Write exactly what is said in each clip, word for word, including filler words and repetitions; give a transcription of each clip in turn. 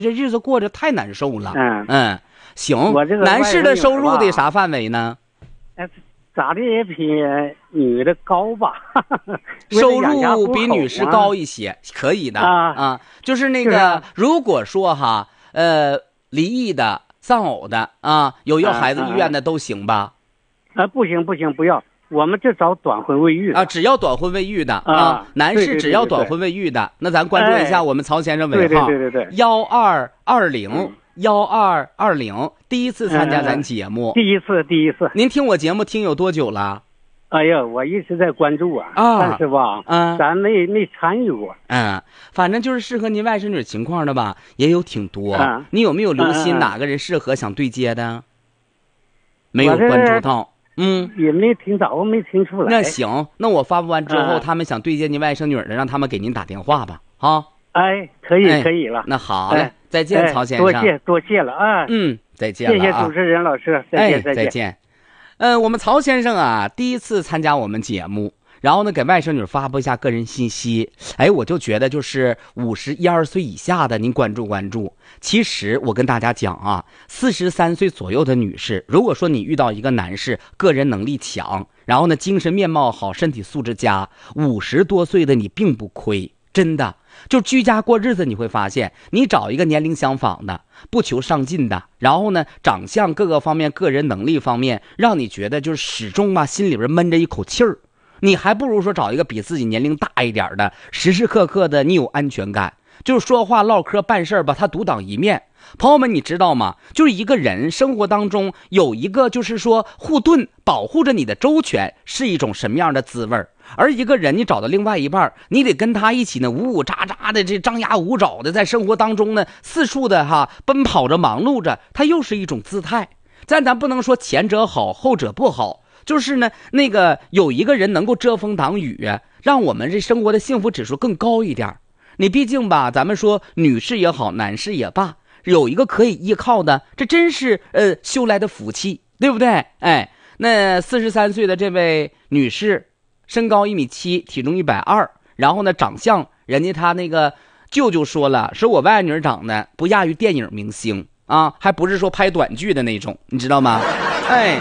这日子过着太难受了。 嗯嗯，行， 我这个男士的收入外甥女吧得啥范围呢？ 哎，咋的也比女的高吧？ 收为了养家入糊口比女士嘛高一些，可以的啊啊。就是那个， 是啊如果说哈，呃，离异的、丧偶的啊，有要孩子意愿的都行吧？ 啊，不行不行，不要，我们就找短婚未育的啊，只要短婚未育的啊， 啊男对对对士只要对对短婚未育的，那咱关注一下哎我们曹先生尾对对号对对对幺二二零嗯幺二二零，第一次参加咱嗯嗯节目。 第一次第一次。 您听我节目听有多久了？ 哎呀，我一直在关注啊， 啊但是吧， 嗯咱没没参与过。 嗯，反正就是适合您外甥女情况的吧，也有挺多。 啊你有没有留心嗯嗯嗯哪个人适合想对接的？没有我这关注到。嗯， 也没听着，我没听出来。 那行，那我发布完之后， 嗯他们想对接您外甥女的，让他们给您打电话吧。啊， 哎，可以哎可以了。 那好嘞， 哎再见， 哎曹先生。 多谢多谢了啊！ 嗯，再见了啊。 谢谢主持人老师，再哎， 见再见。 再见。呃，我们曹先生啊，第一次参加我们节目，然后呢，给外甥女发布一下个人信息。哎，我就觉得就是五十一二岁以下的，您关注关注。其实我跟大家讲啊，四十三岁左右的女士，如果说你遇到一个男士，个人能力强，然后呢，精神面貌好，身体素质佳，五十多岁的你并不亏，真的。就居家过日子，你会发现，你找一个年龄相仿的，不求上进的，然后呢，长相各个方面、个人能力方面，让你觉得就是始终吧，心里边闷着一口气儿。你还不如说找一个比自己年龄大一点的，时时刻刻的你有安全感，就是说话唠嗑办事儿吧，他独当一面。朋友们，你知道吗？就是一个人生活当中有一个就是说护盾，保护着你的周全，是一种什么样的滋味儿？而一个人，你找到另外一半，你得跟他一起呢，呜呜喳喳的，这张牙舞爪的，在生活当中呢，四处的哈奔跑着、忙碌着，他又是一种姿态。但咱不能说前者好，后者不好，就是呢，那个有一个人能够遮风挡雨，让我们这生活的幸福指数更高一点。你毕竟吧，咱们说女士也好，男士也罢，有一个可以依靠的，这真是呃修来的福气，对不对？哎，那四十三岁的这位女士。身高一米七，体重一百二，然后呢，长相人家他那个舅舅说了，说我外女长得不亚于电影明星啊，还不是说拍短剧的那种，你知道吗？哎，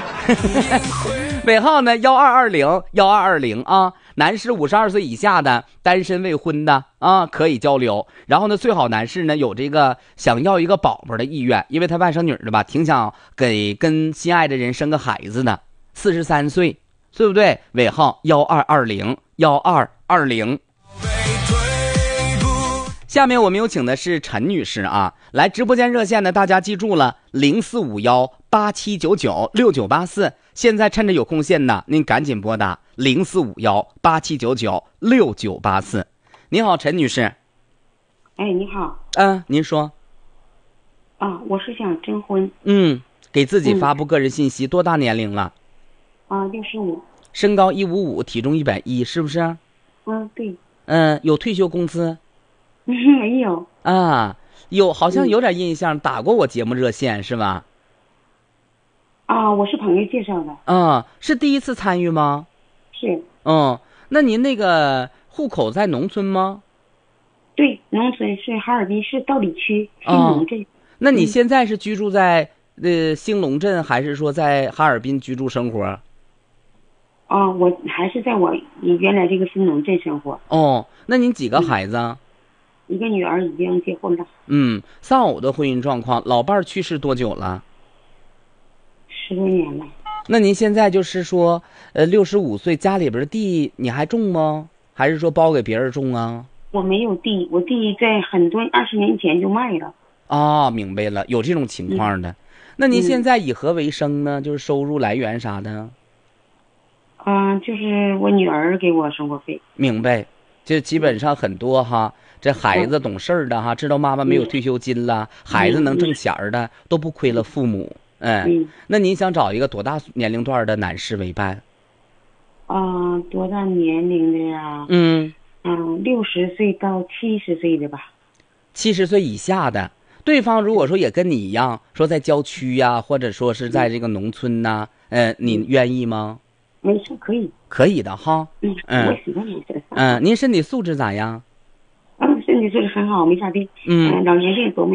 尾号呢幺二二零幺二二零啊，男士五十二岁以下的，单身未婚的啊，可以交流。然后呢，最好男士呢有这个想要一个宝宝的意愿，因为他外甥女的吧，挺想给跟心爱的人生个孩子的，四十三岁。对不对？尾号幺二二零幺二二零。下面我们有请的是陈女士啊，来直播间热线呢，大家记住了零四五幺八七九九六九八四。现在趁着有空线呢，您赶紧拨打零四五幺八七九九六九八四。你好，陈女士。 哎，你好。 嗯，您说。 啊，我是想征婚。 嗯，给自己发布个人信息，嗯、多大年龄了？ 啊，六十五。 身高一五五，体重一百一，是不是？ 嗯，对。 嗯，有退休工资？ 没有。 啊，有，好像有点印象，嗯、打过我节目热线是吧？ 啊，我是朋友介绍的。 啊，是第一次参与吗？ 是。 嗯，那您那个户口在农村吗？ 对，农村是哈尔滨市道里区兴隆镇。 啊、那你现在是居住在？呃，兴隆镇还是说在哈尔滨居住生活？ 啊，我还是在我原来这个兴隆镇生活。 哦，那您几个孩子？ 嗯、一个女儿已经结婚了。 嗯，丧偶的婚姻状况，老伴儿去世多久了？ 十多年了。 那您现在就是说，呃，六十五岁，家里边的地你还种吗？还是说包给别人种啊？ 我没有地，我地在很多二十年前就卖了。 哦，明白了，有这种情况的。嗯，那您现在以何为生呢？嗯、就是收入来源啥的？ 嗯、呃，就是我女儿给我生活费。 明白，就基本上很多哈，这孩子懂事儿的哈，知道妈妈没有退休金了，嗯、孩子能挣钱的、嗯、都不亏了父母。哎、嗯，那您想找一个多大年龄段的男士为伴？ 啊、呃，多大年龄的呀？ 嗯嗯，六十岁到七十岁的吧。 七十岁以下的。对方如果说也跟你一样，说在郊区呀、啊，或者说是在这个农村呐、啊，呃，你愿意吗？ 没事，可以， 可以的哈。 嗯嗯，我喜欢你这。 嗯，您身体素质咋样？ 嗯，身身体素质很好，没啥病。 嗯老年病都没。